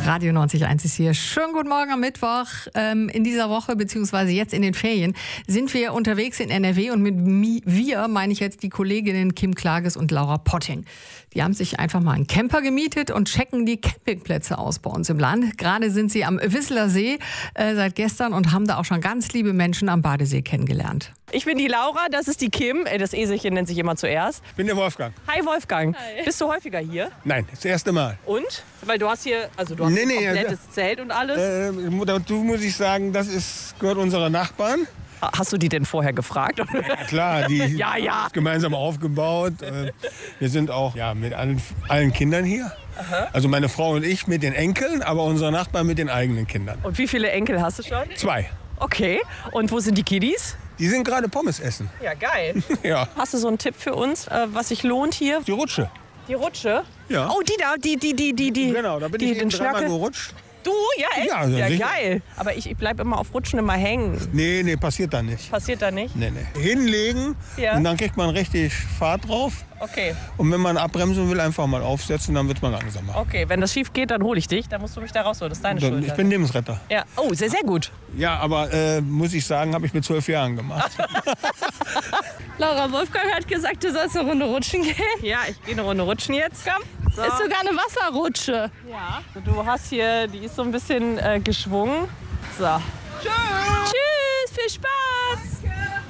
Radio 90.1 ist hier. Schönen guten Morgen am Mittwoch. In dieser Woche, beziehungsweise jetzt in den Ferien, sind wir unterwegs in NRW und mit wir meine ich jetzt die Kolleginnen Kim Klages und Laura Potting. Die haben sich einfach mal einen Camper gemietet und checken die Campingplätze aus bei uns im Land. Gerade sind sie am Wisseler See seit gestern und haben da auch schon ganz liebe Menschen am Badesee kennengelernt. Ich bin die Laura, das ist die Kim. Das Eselchen nennt sich immer zuerst. Ich bin der Wolfgang. Hi Wolfgang. Hi. Bist du häufiger hier? Nein, das erste Mal. Und? Weil du hast hier, ein komplettes Zelt und alles. Dazu muss ich sagen, gehört unserer Nachbarn. Hast du die denn vorher gefragt? Ja, klar, die Ja. gemeinsam aufgebaut. Wir sind auch mit allen Kindern hier. Aha. Also meine Frau und ich mit den Enkeln, aber unsere Nachbarn mit den eigenen Kindern. Und wie viele Enkel hast du schon? 2. Okay. Und wo sind die Kiddies? Die sind gerade Pommes essen. Ja, geil. Ja. Hast du so einen Tipp für uns, was sich lohnt hier? Die Rutsche. Die Rutsche? Ja. Oh, die da, die. Genau, da bin ich eben dreimal gerutscht. Du? Ja, echt? Ja, sicher. Geil. Aber ich bleib immer auf Rutschen immer hängen. Nee, passiert da nicht. Passiert da nicht? Nee. Hinlegen und dann kriegt man richtig Fahrt drauf. Okay. Und wenn man abbremsen will, einfach mal aufsetzen, dann wird man langsamer. Okay, wenn das schief geht, dann hole ich dich. Dann musst du mich da rausholen. Das ist deine Schuld. Ich bin Lebensretter. Ja. Oh, sehr, sehr gut. Ja, aber muss ich sagen, habe ich mit 12 Jahren gemacht. Laura, Wolfgang hat gesagt, du sollst eine Runde rutschen gehen. Ja, ich gehe eine Runde rutschen jetzt. Komm, So. ist sogar eine Wasserrutsche. Ja. Du hast hier, die ist so ein bisschen geschwungen. So. Tschüss, viel Spaß.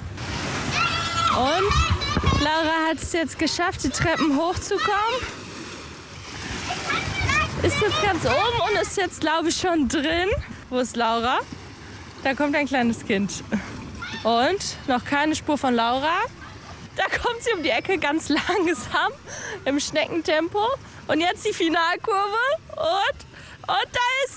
Und Laura hat es jetzt geschafft, die Treppen hochzukommen. Ist jetzt ganz oben und ist jetzt, glaube ich, schon drin. Wo ist Laura? Da kommt ein kleines Kind. Und noch keine Spur von Laura. Da kommt sie um die Ecke ganz langsam im Schneckentempo. Und jetzt die Finalkurve. Und da ist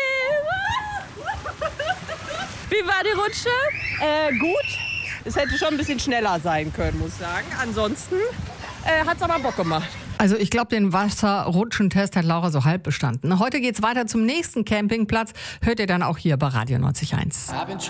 sie. Wie war die Rutsche? Gut. Es hätte schon ein bisschen schneller sein können, muss ich sagen. Ansonsten hat es aber Bock gemacht. Also ich glaube, den Wasserrutschentest hat Laura so halb bestanden. Heute geht's weiter zum nächsten Campingplatz. Hört ihr dann auch hier bei Radio 90.1.